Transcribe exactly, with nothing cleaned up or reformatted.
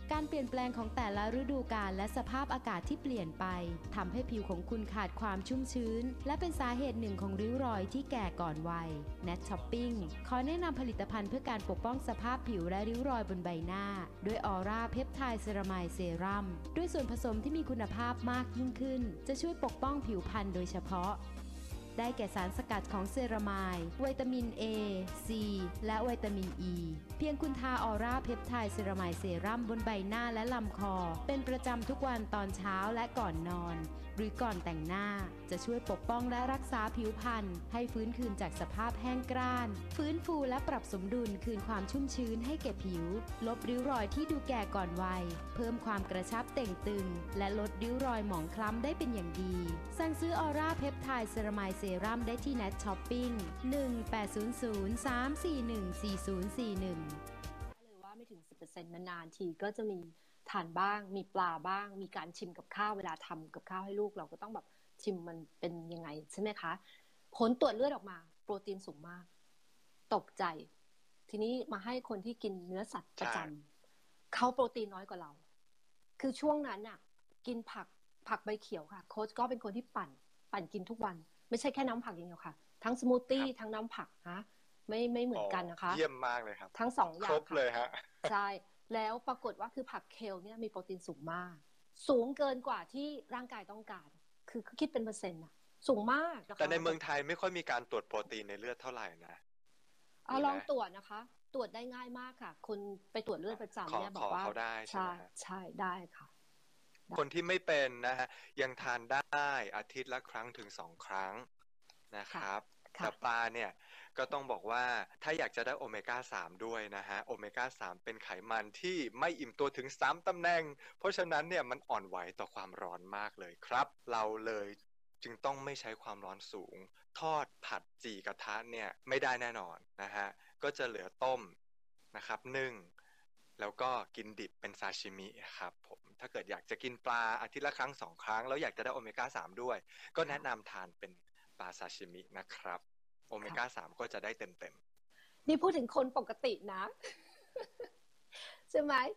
การเปลี่ยนแปลงของแต่ละฤดูกาลและสภาพอากาศที่เปลี่ยนไปทำให้ผิวของคุณขาดความชุ่มชื้นและเป็นสาเหตุหนึ่งของริ้วรอยที่แก่ก่อนวัย Nat Shopping ขอแนะนำผลิตภัณฑ์เพื่อการปกป้องสภาพผิวและริ้วรอยบนใบหน้าด้วยออร่าเพปไทด์เซรามายด์เซรั่มด้วยส่วนผสมที่มีคุณภาพมากยิ่งขึ้นจะช่วยปกป้องผิวพรรณโดยเฉพาะได้แก่สารสกัดของเซรามายด์วิตามิน A, C และวิตามิน E เพียงคุณทาออร่าเพปไทด์เซรามายด์เซรั่มบนใบหน้าและลำคอเป็นประจำทุกวันตอนเช้าและก่อนนอนหรือก่อนแต่งหน้าจะช่วยปกป้องและรักษาผิวพรรณให้ฟื้นคืนจากสภาพแห้งกร้านฟื้นฟูและปรับสมดุลคืนความชุ่มชื้นให้แก่ผิวลบริ้วรอยที่ดูแก่ก่อนวัยเพิ่มความกระชับเต่งตึงและลดริ้วรอยหมองคล้ำได้เป็นอย่างดีสั่งซื้อออร่าเพปไทด์เซรามายด์เซรั่มได้ที่ Nat Shopping หนึ่ง แปด ศูนย์ ศูนย์ สาม สี่ หนึ่ง สี่ ศูนย์ สี่ หนึ่งเลยว่าไม่ถึง สิบเปอร์เซ็นต์ นานๆทีก็จะมีทานบ้างมีปลาบ้างมีการชิมกับข้าวเวลาทำกับข้าวให้ลูกเราก็ต้องแบบชิมมันเป็นยังไงใช่ไหมคะผลตรวจเลือดออกมาโปรตีนสูงมากตกใจทีนี้มาให้คนที่กินเนื้อสัตว์ประจำเขาโปรตีนน้อยกว่าเราคือช่วงนั้นน่ะกินผักผักใบเขียวค่ะโค้ชก็เป็นคนที่ปั่นปั่นกินทุกวันไม่ใช่แค่น้ำผักอย่างเดียวค่ะทั้งสมูทตี้ทั้งน้ำผักฮะไม่ไม่เหมือนกันนะคะเยี่ยมมากเลยครับทั้งสองอย่างครบเลยฮะใช่แล้วปรากฏว่าคือผักเคลเนี่ยมีโปรตีนสูงมากสูงเกินกว่าที่ร่างกายต้องการคือคิดเป็นเปอร์เซ็นต์อะสูงมากแต่ในเมืองไทยไม่ค่อยมีการตรวจโปรตีนในเลือดเท่าไหร่นะเอาลองตรวจนะคะตรวจได้ง่ายมากค่ะคนไปตรวจเลือดประจำเนี่ยบอกว่าใช่ใช่ได้ค่ะคนที่ไม่เป็นนะฮะยังทานได้อาทิตย์ละครั้งถึงสองครั้งนะครับแต่ปลาเนี่ยก็ต้องบอกว่าถ้าอยากจะได้โอเมก้าสามด้วยนะฮะโอเมก้าสามเป็นไขมันที่ไม่อิ่มตัวถึงสามตำแหน่งเพราะฉะนั้นเนี่ยมันอ่อนไหวต่อความร้อนมากเลยครับเราเลยจึงต้องไม่ใช้ความร้อนสูงทอดผัดจี่กระทะเนี่ยไม่ได้แน่นอนนะฮะก็จะเหลือต้มนะครับนึ่งแล้วก็กินดิบเป็นซาชิมิครับผมถ้าเกิดอยากจะกินปลาอาทิตย์ละครั้งสองครั้งแล้วอยากจะได้โอเมก้าสามด้วยก็แนะนำทานเป็นปลาซาชิมินะครับโอเมก้าสามก็จะได้เต็มๆนี่พูดถึงคนปกตินะใช่ไหม